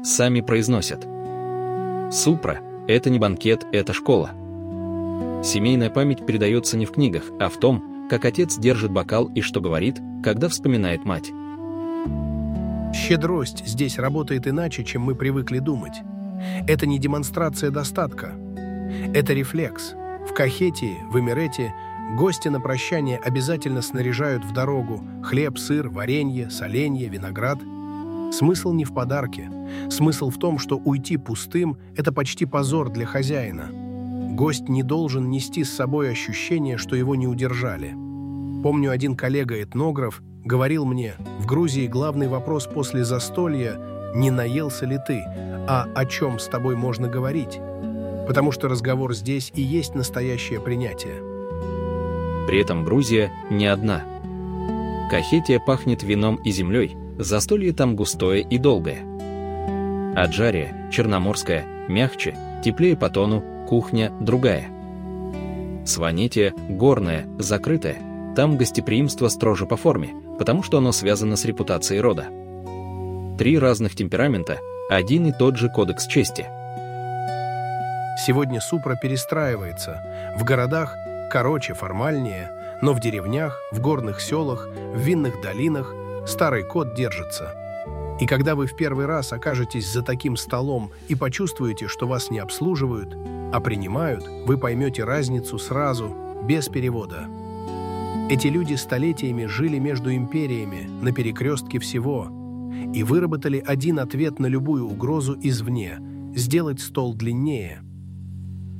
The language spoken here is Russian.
сами произносят. Супра – это не банкет, это школа. Семейная память передается не в книгах, а в том, как отец держит бокал и что говорит, когда вспоминает мать. Щедрость здесь работает иначе, чем мы привыкли думать. Это не демонстрация достатка. Это рефлекс. В Кахетии, в Эмирете гости на прощание обязательно снаряжают в дорогу хлеб, сыр, варенье, соленье, виноград. Смысл не в подарке. Смысл в том, что уйти пустым – это почти позор для хозяина. Гость не должен нести с собой ощущение, что его не удержали. Помню, один коллега-этнограф говорил мне, в Грузии главный вопрос после застолья – не наелся ли ты, а о чем с тобой можно говорить, потому что разговор здесь и есть настоящее принятие. При этом Грузия не одна. Кахетия пахнет вином и землей, застолье там густое и долгое. Аджария, черноморская, мягче, теплее по тону, кухня другая. Сванетия, горная, закрытая, там гостеприимство строже по форме, потому что оно связано с репутацией рода. 3 разных темперамента, один и тот же кодекс чести. Сегодня Супра перестраивается. В городах короче, формальнее, но в деревнях, в горных селах, в винных долинах старый код держится. И когда вы в первый раз окажетесь за таким столом и почувствуете, что вас не обслуживают, а принимают, вы поймете разницу сразу, без перевода. Эти люди столетиями жили между империями, на перекрестке всего, и выработали один ответ на любую угрозу извне – сделать стол длиннее.